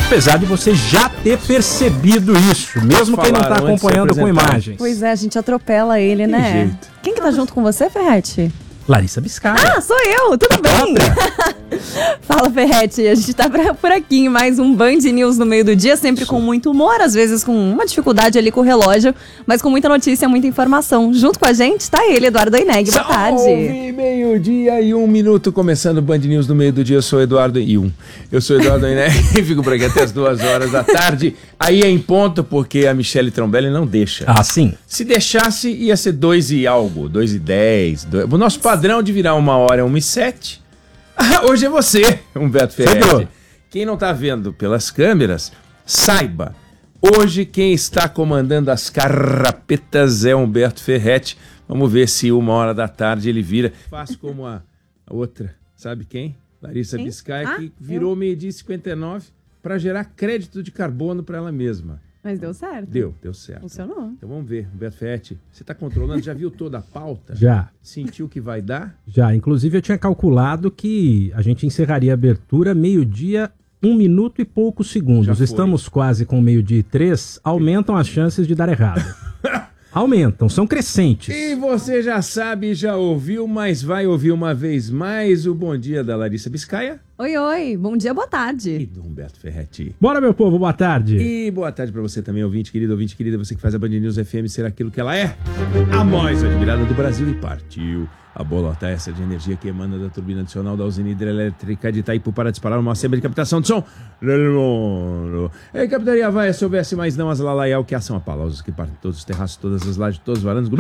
Apesar de você já ter percebido isso, mesmo quem não está acompanhando com imagens. Pois é, a gente atropela ele, né? Jeito. Quem que tá junto com você, Ferretti? Larissa Biscaia. Ah, sou eu, tudo bem? Fala, Ferretti, a gente tá por aqui em mais um Band News no meio do dia, sempre com muito humor, às vezes com uma dificuldade ali com o relógio, mas com muita notícia, muita informação. Junto com a gente tá ele, Eduardo Oineg. Boa tarde. Salve, meio-dia e 1 minuto, começando o Band News no meio do dia. Eu sou Eduardo Eu sou Eduardo Oineg e fico por aqui até as 2 horas da tarde. Aí é em ponto, porque a Michele Trombelli não deixa. Ah, sim. Se deixasse, ia ser 2 e algo, 2 e 10. O nosso padrão de virar 1 hora é 1 e 7. Hoje é você, Humberto Ferretti. Quem não tá vendo pelas câmeras, saiba. Hoje quem está comandando as carrapetas é Humberto Ferretti. Vamos ver se 1 hora da tarde ele vira. Faço como a outra, sabe quem? Larissa Biscaia, que virou 12h59 para gerar crédito de carbono para ela mesma. Mas deu certo. Deu certo. Funcionou. Então vamos ver, Humberto Ferretti, você está controlando? Já viu toda a pauta? Já. Sentiu o que vai dar? Já. Inclusive eu tinha calculado que a gente encerraria a abertura meio-dia, 1 minuto e poucos segundos. Estamos quase com 12h03, aumentam as chances de dar errado. Aumentam, são crescentes. E você já sabe, já ouviu, mas vai ouvir uma vez mais o Bom Dia da Larissa Biscaia. Oi, bom dia, boa tarde. E do Humberto Ferretti. Bora, meu povo, boa tarde. E boa tarde pra você também, ouvinte querida, você que faz a Band News FM ser aquilo que ela é. A mais admirada do Brasil. E partiu. A bolota essa de energia que emana da turbina adicional da usina hidrelétrica de Itaipu para disparar uma assembly de captação de som do mundo. E captaria vai, se houvesse mais não as lalaial que ação a palavras que partem todos os terraços, todas as lajes, todos os varandas,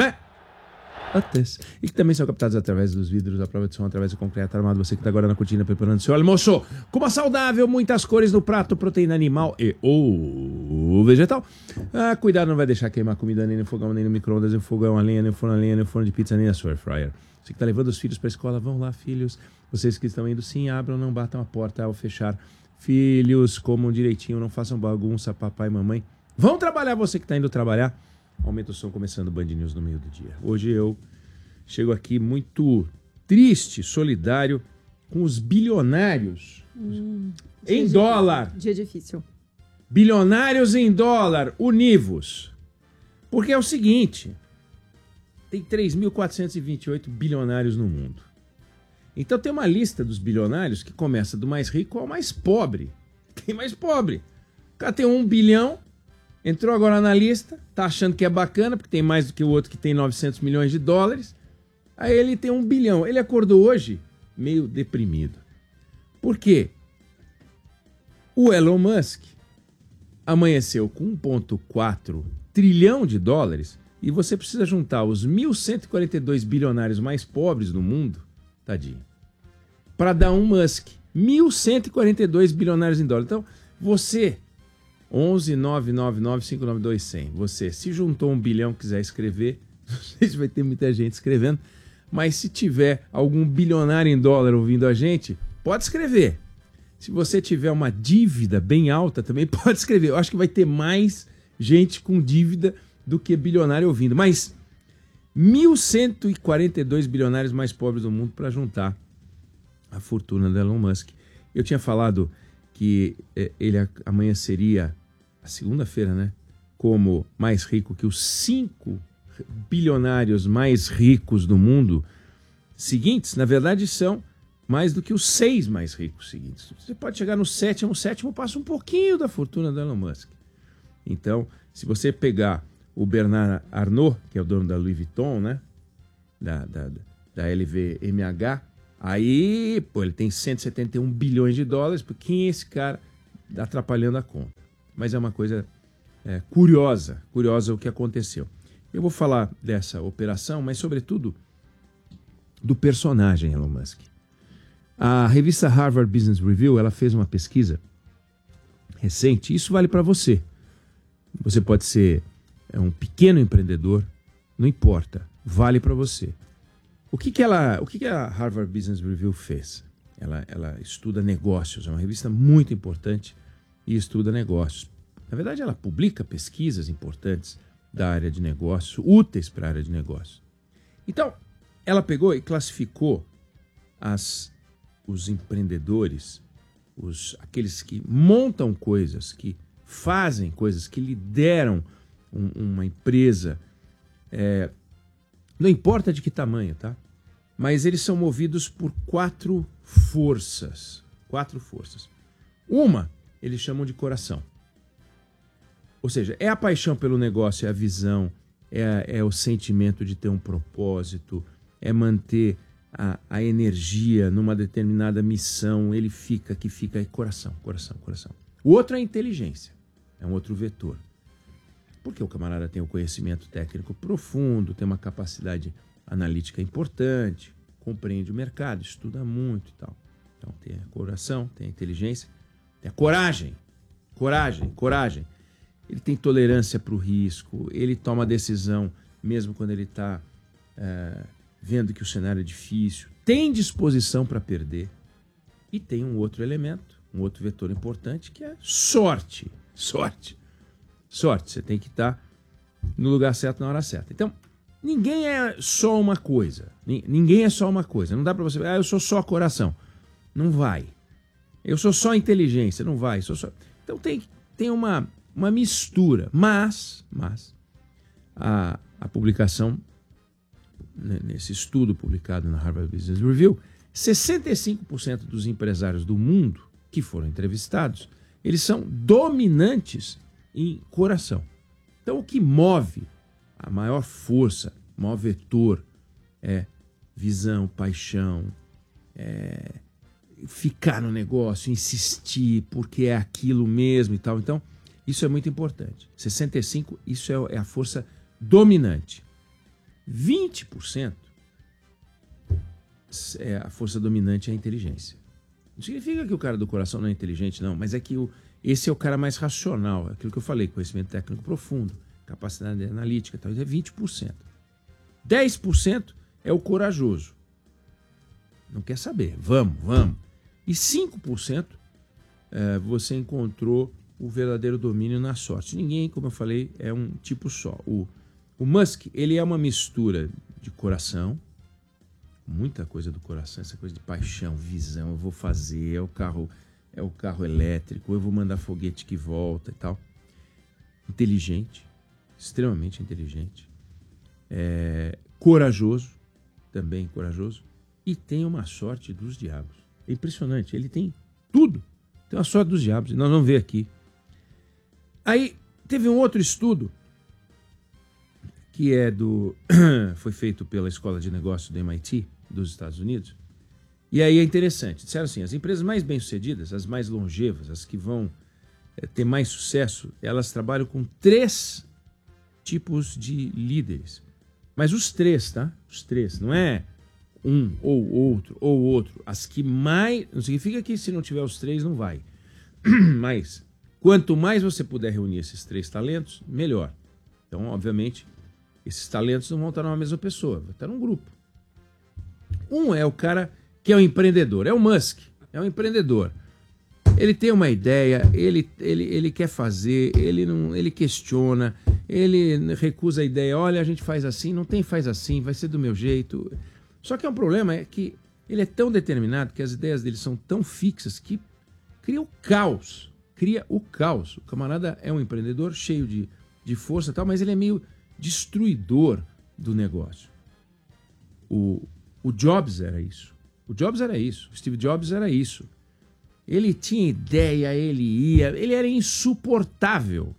e que também são captados através dos vidros, a prova de som, através do concreto armado. Você que está agora na cortina preparando seu almoço com uma saudável, muitas cores no prato, proteína animal e ou vegetal. Cuidado, não vai deixar queimar comida nem no fogão, nem no micro-ondas, nem no fogão a lenha, nem no forno a lenha, nem no forno de pizza, nem na sua air fryer. Você que está levando os filhos para a escola, vão lá, filhos. Vocês que estão indo, sim, abram, não batam a porta ao fechar. Filhos, comam direitinho, não façam bagunça, papai e mamãe. Vão trabalhar, você que está indo trabalhar. Aumenta o som, começando o Band News no meio do dia. Hoje eu chego aqui muito triste, solidário com os bilionários em dólar. Dia difícil. Bilionários em dólar, univos. Porque é o seguinte, tem 3.428 bilionários no mundo. Então tem uma lista dos bilionários que começa do mais rico ao mais pobre. Quem mais pobre? O cara tem 1 bilhão, entrou agora na lista, tá achando que é bacana, porque tem mais do que o outro que tem 900 milhões de dólares. Aí ele tem 1 bilhão. Ele acordou hoje meio deprimido. Por quê? O Elon Musk amanheceu com 1,4 trilhão de dólares e você precisa juntar os 1.142 bilionários mais pobres do mundo, tadinho, para dar um Musk. 1.142 bilionários em dólar. Então, você... 11-999-592-100. Você se juntou 1 bilhão, quiser escrever, não sei se vai ter muita gente escrevendo, mas se tiver algum bilionário em dólar ouvindo a gente, pode escrever. Se você tiver uma dívida bem alta, também pode escrever. Eu acho que vai ter mais gente com dívida do que bilionário ouvindo. Mas 1.142 bilionários mais pobres do mundo para juntar a fortuna do Elon Musk. Eu tinha falado que ele amanheceria a segunda-feira, né, como mais rico que os 5 bilionários mais ricos do mundo seguintes. Na verdade, são mais do que os 6 mais ricos seguintes. Você pode chegar no sétimo, o sétimo passa um pouquinho da fortuna do Elon Musk. Então, se você pegar o Bernard Arnault, que é o dono da Louis Vuitton, né, da LVMH, aí, ele tem 171 bilhões de dólares, porque quem é esse cara atrapalhando a conta? Mas é uma coisa curiosa o que aconteceu. Eu vou falar dessa operação, mas sobretudo do personagem Elon Musk. A revista Harvard Business Review, ela fez uma pesquisa recente, isso vale para você. Você pode ser um pequeno empreendedor, não importa, vale para você. O que a Harvard Business Review fez? Ela estuda negócios, é uma revista muito importante e estuda negócios. Na verdade, ela publica pesquisas importantes da área de negócios, úteis para a área de negócios. Então, ela pegou e classificou os empreendedores aqueles que montam coisas, que fazem coisas, que lideram uma empresa, não importa de que tamanho, tá? Mas eles são movidos por 4 forças. 4 forças. Uma, eles chamam de coração. Ou seja, é a paixão pelo negócio, é a visão, é o sentimento de ter um propósito, é manter a energia numa determinada missão. Ele fica coração. O outro é a inteligência, é um outro vetor. Porque o camarada tem um conhecimento técnico profundo, tem uma capacidade analítica importante, compreende o mercado, estuda muito e tal. Então tem a coração, tem a inteligência, tem a coragem. Ele tem tolerância para o risco, ele toma decisão mesmo quando ele está vendo que o cenário é difícil, tem disposição para perder. E tem um outro elemento, um outro vetor importante, que é sorte. Sorte. Você tem que estar no lugar certo na hora certa. Então, ninguém é só uma coisa. Não dá para você... eu sou só coração. Não vai. Eu sou só inteligência. Não vai. Então, tem uma mistura. Mas a publicação, nesse estudo publicado na Harvard Business Review, 65% dos empresários do mundo que foram entrevistados, eles são dominantes em coração. Então, o que move a maior força, o maior vetor é visão, paixão, ficar no negócio, insistir, porque é aquilo mesmo e tal. Então, isso é muito importante. 65%, isso é a força dominante. 20% a força dominante é a inteligência. Não significa que o cara do coração não é inteligente, não, mas é que esse é o cara mais racional, aquilo que eu falei, conhecimento técnico profundo, capacidade analítica e tal, é 20%. 10% é o corajoso. Não quer saber, vamos. E 5% você encontrou o verdadeiro domínio na sorte. Ninguém, como eu falei, é um tipo só. O Musk, ele é uma mistura de coração, muita coisa do coração, essa coisa de paixão, visão, eu vou fazer, é o carro elétrico, eu vou mandar foguete que volta e tal. Inteligente, extremamente inteligente. Corajoso, também corajoso. E tem uma sorte dos diabos. É impressionante, ele tem tudo. Tem uma sorte dos diabos, nós vamos ver aqui. Aí, teve um outro estudo que foi feito pela Escola de Negócios do MIT, dos Estados Unidos. E aí é interessante. Disseram assim, as empresas mais bem-sucedidas, as mais longevas, as que vão ter mais sucesso, elas trabalham com 3 tipos de líderes. Mas os 3, tá? Os 3, não é um ou outro. As que mais... Não significa que se não tiver os 3, não vai. Mas quanto mais você puder reunir esses 3 talentos, melhor. Então, obviamente, esses talentos não vão estar numa mesma pessoa, vai estar num grupo. Um é o cara que é um empreendedor, é o Musk, é um empreendedor. Ele tem uma ideia, ele quer fazer, ele questiona, ele recusa a ideia, olha, a gente faz assim, não tem faz assim, vai ser do meu jeito. Só que o problema é que ele é tão determinado, que as ideias dele são tão fixas, que cria o caos. O camarada é um empreendedor cheio de força e tal, mas ele é meio destruidor do negócio. O Jobs era isso. O Steve Jobs era isso. Ele tinha ideia, ele era insuportável.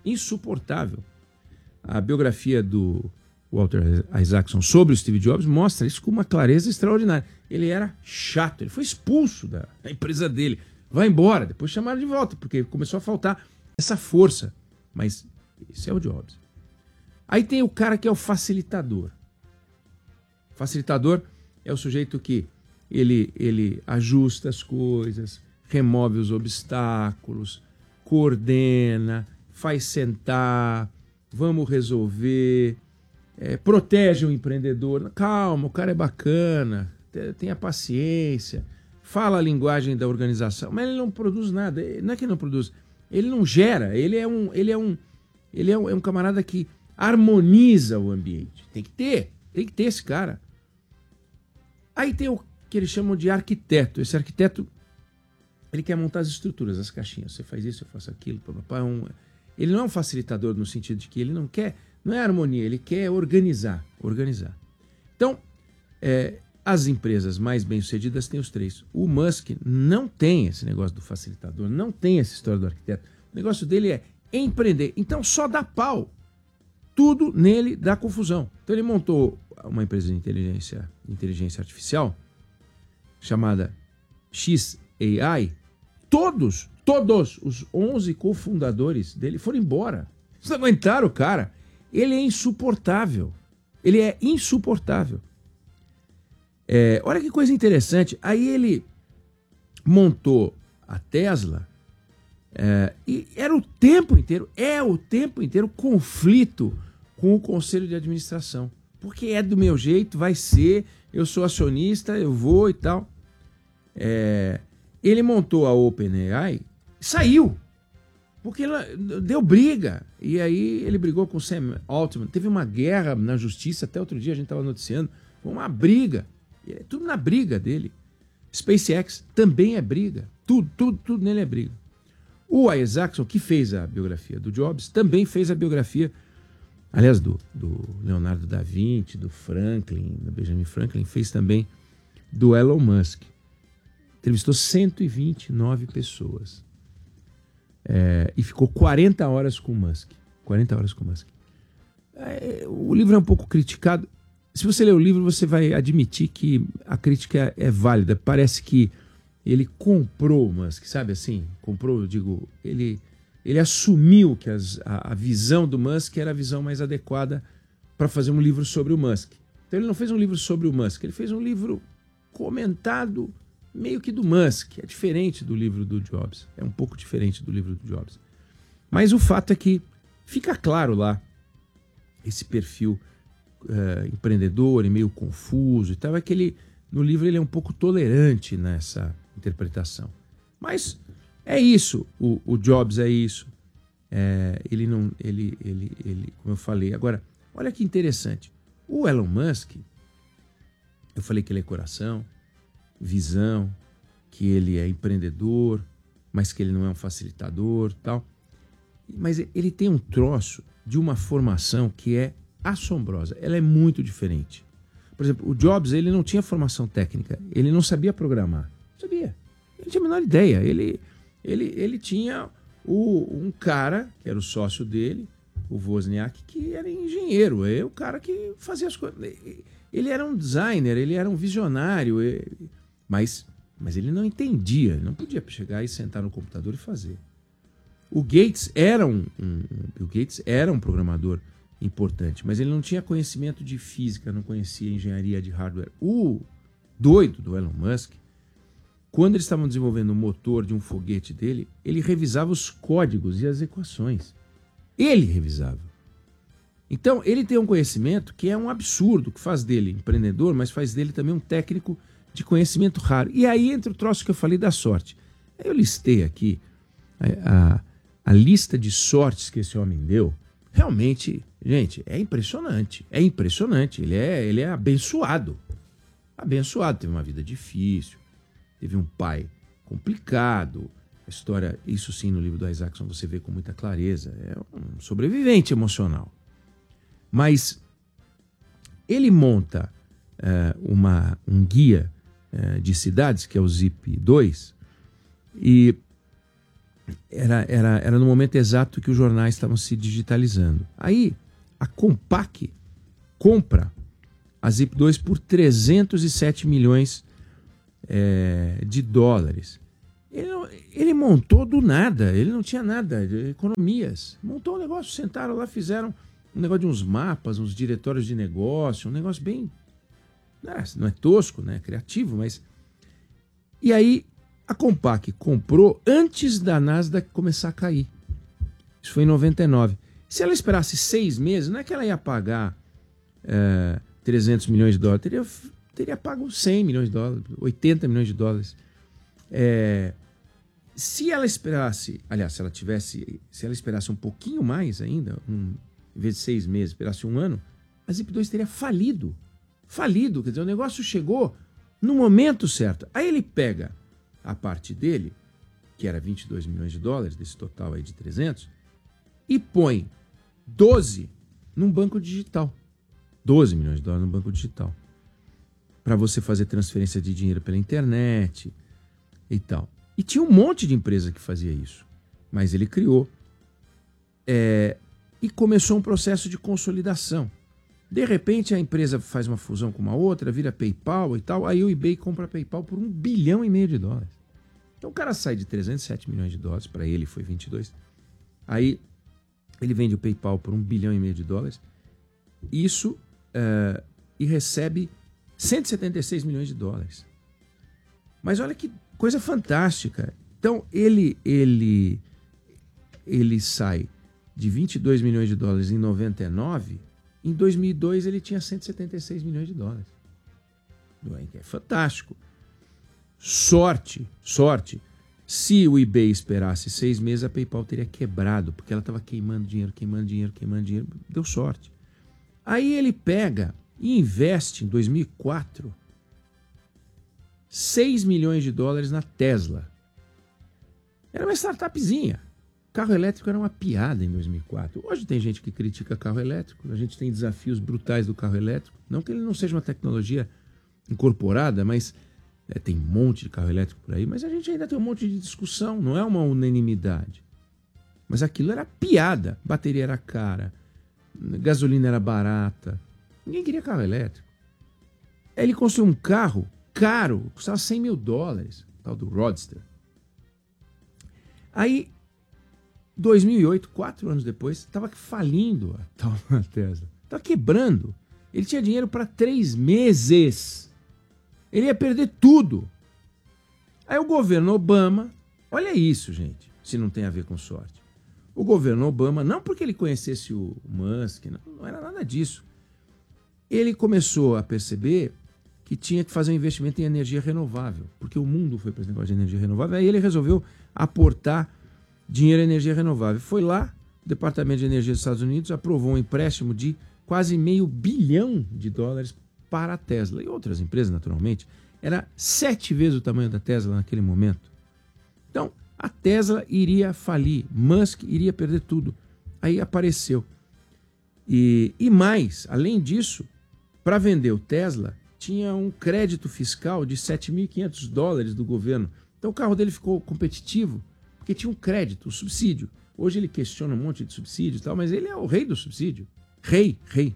A biografia do Walter Isaacson sobre o Steve Jobs mostra isso com uma clareza extraordinária. Ele era chato, ele foi expulso da empresa dele. Vai embora, depois chamaram de volta, porque começou a faltar essa força. Mas esse é o Jobs. Aí tem o cara que é o facilitador. Facilitador é o sujeito que ele ajusta as coisas, remove os obstáculos, coordena, faz sentar, vamos resolver, protege o empreendedor. Calma, o cara é bacana, tenha paciência, fala a linguagem da organização, mas ele não produz nada. Não é que ele não produz, ele não gera, ele é um camarada que harmoniza o ambiente. Tem que ter esse cara. Aí tem o que eles chamam de arquiteto. Esse arquiteto Ele quer montar as estruturas, as caixinhas. Você faz isso, eu faço aquilo. Papapá, ele não é um facilitador no sentido de que ele não quer, não é harmonia, ele quer organizar. Então, as empresas mais bem-sucedidas têm os 3. O Musk não tem esse negócio do facilitador, não tem essa história do arquiteto. O negócio dele é empreender. Então, só dá pau. Tudo nele dá confusão. Então, ele montou uma empresa de inteligência artificial chamada XAI. Todos os 11 cofundadores dele foram embora. Eles não aguentaram o cara. Ele é insuportável. Olha que coisa interessante. Aí ele montou a Tesla e era o tempo inteiro conflito com o conselho de administração. Porque é do meu jeito, vai ser, eu sou acionista, eu vou e tal. Ele montou a OpenAI e saiu. Porque deu briga. E aí ele brigou com o Sam Altman. Teve uma guerra na justiça, até outro dia a gente estava noticiando. Foi uma briga. Tudo na briga dele. SpaceX também é briga. Tudo nele é briga. O Isaacson, que fez a biografia do Jobs, também fez a biografia, aliás, do Leonardo da Vinci, do Franklin, do Benjamin Franklin, fez também do Elon Musk. Entrevistou 129 pessoas. E ficou 40 horas com o Musk. 40 horas com o Musk. O livro é um pouco criticado. Se você ler o livro, você vai admitir que a crítica é válida. Parece que ele comprou o Musk, sabe assim? Comprou, eu digo, ele assumiu que a visão do Musk era a visão mais adequada para fazer um livro sobre o Musk. Então ele não fez um livro sobre o Musk, ele fez um livro comentado meio que do Musk. É diferente do livro do Jobs. É um pouco diferente do livro do Jobs. Mas o fato é que fica claro lá esse perfil empreendedor e meio confuso e tal. É que no livro ele é um pouco tolerante nessa interpretação. Mas é isso. O Jobs é isso. Ele, como eu falei. Agora, olha que interessante. O Elon Musk, eu falei que ele é coração, visão, que ele é empreendedor, mas que ele não é um facilitador, tal. Mas ele tem um troço de uma formação que é assombrosa. Ela é muito diferente. Por exemplo, o Jobs, ele não tinha formação técnica, ele não sabia programar. Não sabia. Ele não tinha a menor ideia. Ele tinha um cara, que era o sócio dele, o Wozniak, que era engenheiro, o cara que fazia as coisas. Ele era um designer, ele era um visionário, mas ele não entendia, ele não podia chegar e sentar no computador e fazer. O Gates era um programador importante, mas ele não tinha conhecimento de física, não conhecia engenharia de hardware. O doido do Elon Musk, quando eles estavam desenvolvendo o motor de um foguete dele, ele revisava os códigos e as equações. Ele revisava. Então, ele tem um conhecimento que é um absurdo, que faz dele empreendedor, mas faz dele também um técnico de conhecimento raro. E aí entra o troço que eu falei da sorte. Eu listei aqui a lista de sortes que esse homem deu. Realmente, gente, é impressionante. É impressionante. Ele é abençoado. Abençoado. Teve uma vida difícil. Teve um pai complicado. A história, isso sim, no livro do Isaacson você vê com muita clareza. É um sobrevivente emocional. Mas ele monta um guia de cidades, que é o Zip2, e era no momento exato que os jornais estavam se digitalizando. Aí a Compaq compra a Zip2 por 307 milhões de dólares. Ele montou do nada, ele não tinha nada de economias. Montou um negócio, sentaram lá, fizeram um negócio de uns mapas, uns diretórios de negócio, um negócio bem... Não é tosco, né? Criativo, mas... E aí a Compaq comprou antes da Nasdaq começar a cair. Isso foi em 99. Se ela esperasse 6 meses, não é que ela ia pagar 300 milhões de dólares, teria pago 100 milhões de dólares, 80 milhões de dólares. Se ela esperasse, aliás, se ela esperasse um pouquinho mais ainda, em vez de 6 meses, esperasse 1 ano, a Zip2 teria falido. Falido, quer dizer, o negócio chegou no momento certo. Aí ele pega a parte dele que era 22 milhões de dólares, desse total aí de 300, e põe 12 num banco digital. 12 milhões de dólares num banco digital. Para você fazer transferência de dinheiro pela internet e tal. E tinha um monte de empresa que fazia isso. Mas ele criou. E começou um processo de consolidação. De repente, a empresa faz uma fusão com uma outra, vira PayPal e tal. Aí o eBay compra a PayPal por $1,5 bilhão de dólares. Então o cara sai de 307 milhões de dólares, para ele foi 22. Aí ele vende o PayPal por $1,5 bilhão de dólares. Isso, e recebe 176 milhões de dólares. Mas olha que coisa fantástica. Então ele sai de 22 milhões de dólares em 99, em 2002 ele tinha 176 milhões de dólares. É fantástico. Sorte. Se o eBay esperasse 6 meses, a PayPal teria quebrado, porque ela estava queimando dinheiro. Deu sorte. Aí ele pega e investe em 2004 $6 milhões de dólares na Tesla. Era uma startupzinha. Carro elétrico era uma piada em 2004. Hoje tem gente que critica carro elétrico. A gente tem desafios brutais do carro elétrico. Não que ele não seja uma tecnologia incorporada, mas tem um monte de carro elétrico por aí. Mas a gente ainda tem um monte de discussão. Não é uma unanimidade. Mas aquilo era piada. Bateria era cara. Gasolina era barata. Ninguém queria carro elétrico. Aí ele construiu um carro caro. Custava $100 mil. O tal do Roadster. Aí 2008, 4 anos depois, estava falindo a tal Tesla. Estava quebrando. Ele tinha dinheiro para 3 meses. Ele ia perder tudo. Aí o governo Obama, olha isso, gente, se não tem a ver com sorte. O governo Obama, não porque ele conhecesse o Musk, não era nada disso. Ele começou a perceber que tinha que fazer um investimento em energia renovável, porque o mundo foi para esse negócio de energia renovável. Aí ele resolveu aportar dinheiro em energia renovável. Foi lá, o Departamento de Energia dos Estados Unidos aprovou um empréstimo de quase $500 bilhão para a Tesla e outras empresas, naturalmente. Era 7 vezes o tamanho da Tesla naquele momento. Então, a Tesla iria falir, Musk iria perder tudo. Aí apareceu. E mais, além disso, para vender o Tesla, tinha um crédito fiscal de $7.500 do governo. Então o carro dele ficou competitivo, porque tinha um crédito, um subsídio. Hoje ele questiona um monte de subsídio e tal, mas ele é o rei do subsídio. Rei.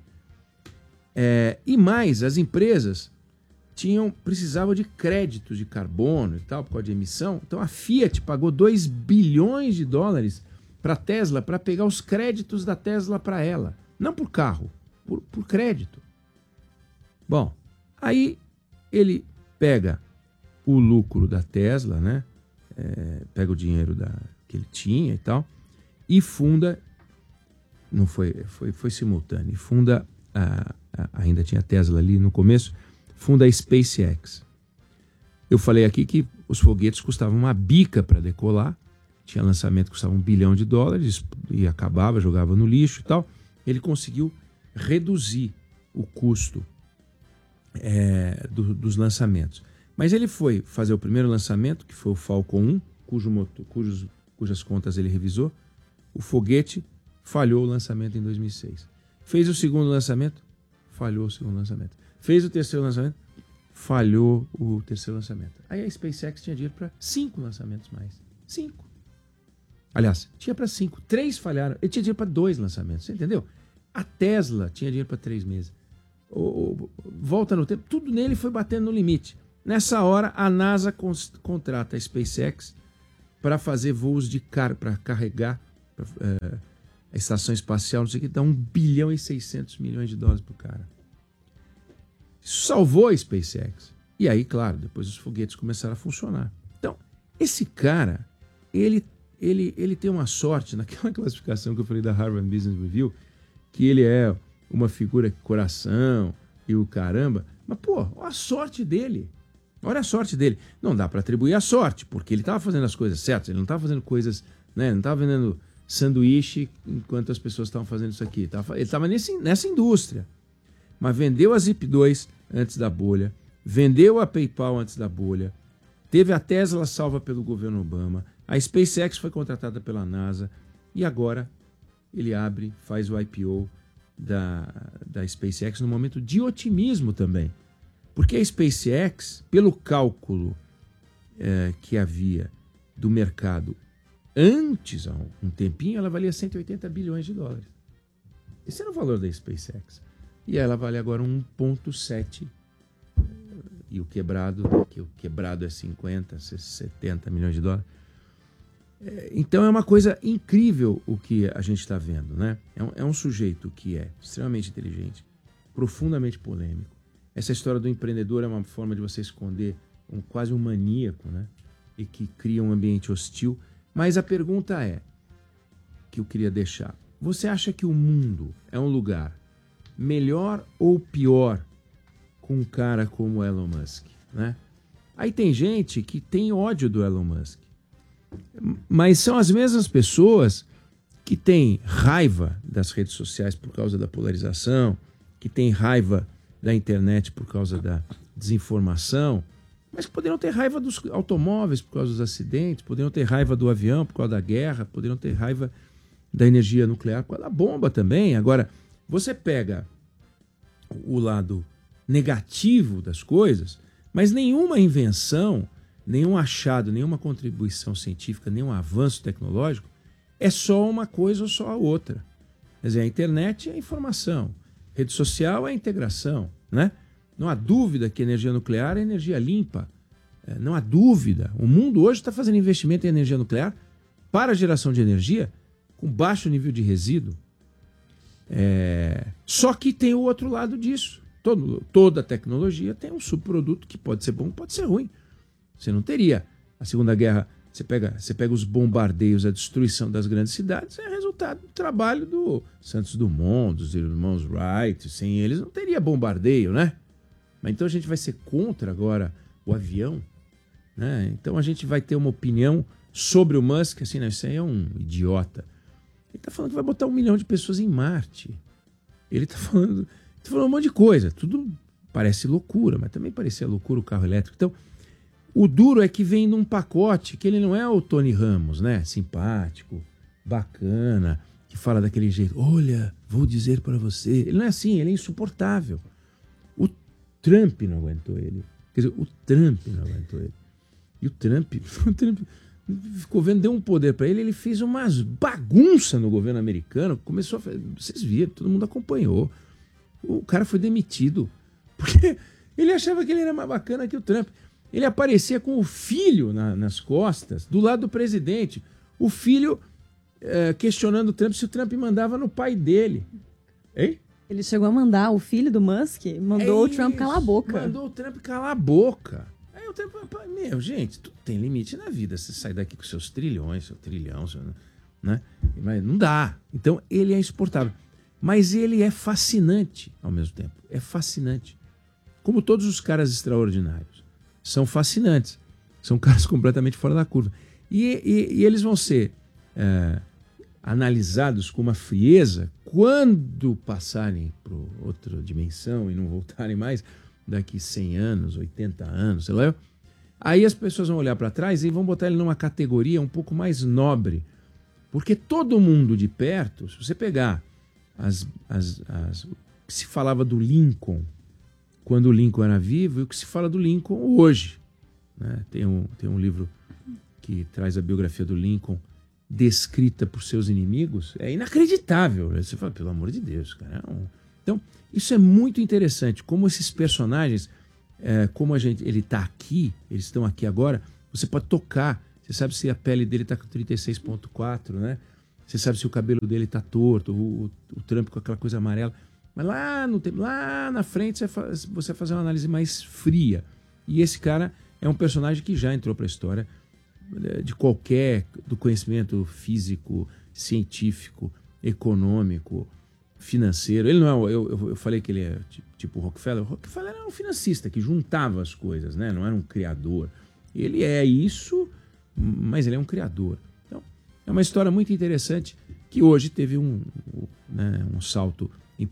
E mais, as empresas precisavam de créditos de carbono e tal, por causa de emissão. Então a Fiat pagou $2 bilhões para a Tesla, para pegar os créditos da Tesla para ela. Não por carro, por crédito. Bom, aí ele pega o lucro da Tesla, né? Pega o dinheiro que ele tinha e tal, e funda, não foi simultâneo, funda, ainda tinha Tesla ali no começo, funda a SpaceX. Eu falei aqui que os foguetes custavam uma bica para decolar, tinha lançamento que custava $1 bilhão e acabava, jogava no lixo e tal. Ele conseguiu reduzir o custo dos lançamentos. Mas ele foi fazer o primeiro lançamento, que foi o Falcon 1, cujas contas ele revisou. O foguete falhou o lançamento em 2006. Fez o segundo lançamento, falhou o segundo lançamento. Fez o terceiro lançamento, falhou o terceiro lançamento. Aí a SpaceX tinha dinheiro para 5 lançamentos mais. 5. Aliás, tinha para 5. 3 falharam. Ele tinha dinheiro para 2 lançamentos. Você entendeu? A Tesla tinha dinheiro para 3 meses. Volta no tempo. Tudo nele foi batendo no limite. Nessa hora, a NASA contrata a SpaceX para fazer voos para carregar a estação espacial, não sei o que, dá $1 bilhão e 600 milhões pro cara. Isso salvou a SpaceX. E aí, claro, depois os foguetes começaram a funcionar. Então, esse cara, ele tem uma sorte, naquela classificação que eu falei da Harvard Business Review, que ele é uma figura coração e o caramba. Mas, pô, olha a sorte dele. Olha a sorte dele. Não dá para atribuir a sorte, porque ele estava fazendo as coisas certas, ele não estava fazendo coisas, né? Ele não estava vendendo sanduíche enquanto as pessoas estavam fazendo isso aqui. Ele estava nessa indústria. Mas vendeu a Zip2 antes da bolha, vendeu a PayPal antes da bolha, teve a Tesla salva pelo governo Obama, A SpaceX foi contratada pela NASA e agora ele faz o IPO da SpaceX num momento de otimismo também. Porque a SpaceX, pelo cálculo que havia do mercado antes, há um tempinho, ela valia 180 bilhões de dólares. Esse era o valor da SpaceX. E ela vale agora 1,7. E o quebrado é 50, 70 milhões de dólares. Então é uma coisa incrível o que a gente está vendo, né? É um sujeito que é extremamente inteligente, profundamente polêmico. Essa história do empreendedor é uma forma de você esconder quase um maníaco, né? E que cria um ambiente hostil. Mas a pergunta que eu queria deixar. Você acha que o mundo é um lugar melhor ou pior com um cara como o Elon Musk, né? Aí tem gente que tem ódio do Elon Musk. Mas são as mesmas pessoas que têm raiva das redes sociais por causa da polarização, que têm raiva da internet por causa da desinformação, mas que poderiam ter raiva dos automóveis por causa dos acidentes, poderiam ter raiva do avião por causa da guerra, poderiam ter raiva da energia nuclear por causa da bomba também. Agora, você pega o lado negativo das coisas, mas nenhuma invenção, nenhum achado, nenhuma contribuição científica, nenhum avanço tecnológico é só uma coisa ou só a outra. Quer dizer, a internet é a informação, rede social é a integração, né? Não há dúvida que a energia nuclear é energia limpa. Não há dúvida. O mundo hoje está fazendo investimento em energia nuclear para a geração de energia com baixo nível de resíduo. Só que tem o outro lado disso. Toda tecnologia tem um subproduto que pode ser bom, pode ser ruim. Você não teria. A Segunda Guerra, você pega os bombardeios, a destruição das grandes cidades, é resultado do trabalho do Santos Dumont, dos irmãos Wright. Sem eles não teria bombardeio, né? Mas então a gente vai ser contra agora o avião, né? Então a gente vai ter uma opinião sobre o Musk, assim, né? Isso aí é um idiota. Ele está falando que vai botar 1 milhão de pessoas em Marte. Ele está falando um monte de coisa. Tudo parece loucura, mas também parecia loucura o carro elétrico. Então, o duro é que vem num pacote que ele não é o Tony Ramos, né? Simpático, bacana, que fala daquele jeito. Olha, vou dizer para você. Ele não é assim, ele é insuportável. O Trump não aguentou ele. Quer dizer, o Trump não aguentou ele. E o Trump ficou vendo, deu um poder para ele, ele fez umas bagunças no governo americano, começou a fazer, vocês viram, todo mundo acompanhou. O cara foi demitido, porque ele achava que ele era mais bacana que o Trump. Ele aparecia com o filho nas costas, do lado do presidente. O filho questionando o Trump se o Trump mandava no pai dele. Hein? Ele chegou a mandar, o filho do Musk mandou o Trump calar a boca. Mandou o Trump calar a boca. Aí o Trump, gente, tudo tem limite na vida. Você sai daqui com seus trilhões, seu trilhão, né? Mas não dá. Então ele é insuportável. Mas ele é fascinante ao mesmo tempo. É fascinante. Como todos os caras extraordinários. São fascinantes. São caras completamente fora da curva. E eles vão ser analisados com uma frieza quando passarem para outra dimensão e não voltarem mais daqui 100 anos, 80 anos, sei lá. Aí as pessoas vão olhar para trás e vão botar ele numa categoria um pouco mais nobre. Porque todo mundo de perto, se você pegar o que se falava do Lincoln quando o Lincoln era vivo e o que se fala do Lincoln hoje, né? Tem um livro que traz a biografia do Lincoln descrita por seus inimigos, é inacreditável. Você fala, pelo amor de Deus, cara. Então, isso é muito interessante, como esses personagens, como ele está aqui, eles estão aqui agora, você pode tocar, você sabe se a pele dele está com 36,4, né? Você sabe se o cabelo dele está torto, o Trump com aquela coisa amarela. Mas lá na frente você vai fazer uma análise mais fria. E esse cara é um personagem que já entrou para a história do conhecimento físico, científico, econômico, financeiro. Ele não é, eu falei que ele é tipo o Rockefeller. O Rockefeller era um financista que juntava as coisas, né? Não era um criador. Ele é isso, mas ele é um criador. Então, é uma história muito interessante que hoje teve um salto